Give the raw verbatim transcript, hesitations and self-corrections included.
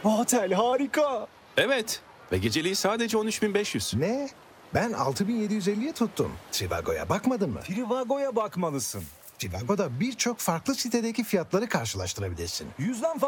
Bu otel harika. Evet. Ve geceliği sadece on üç bin beş yüz. Ne? Ben altı bin yedi yüz elliye tuttum. Trivago'ya bakmadın mı? Trivago'ya bakmalısın. Trivago'da birçok farklı sitedeki fiyatları karşılaştırabilirsin. Yüzden fazla